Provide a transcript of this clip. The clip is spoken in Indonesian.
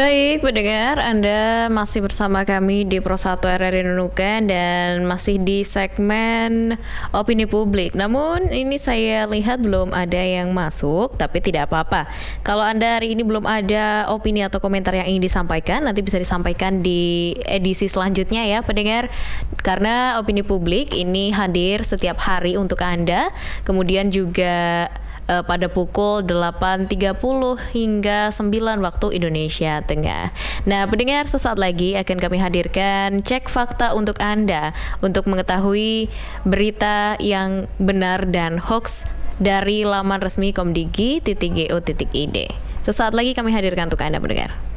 Baik, pendengar, Anda masih bersama kami di Pro 1 RRI Nunukan dan masih di segmen opini publik. Namun ini saya lihat belum ada yang masuk, tapi tidak apa-apa. Kalau Anda hari ini belum ada opini atau komentar yang ingin disampaikan, nanti bisa disampaikan di edisi selanjutnya ya, pendengar. Karena opini publik ini hadir setiap hari untuk Anda, kemudian juga pada pukul 8.30 hingga 9 waktu Indonesia Tengah. Nah, pendengar, sesaat lagi akan kami hadirkan cek fakta untuk Anda untuk mengetahui berita yang benar dan hoax dari laman resmi komdigi.go.id. Sesaat lagi kami hadirkan untuk Anda, pendengar.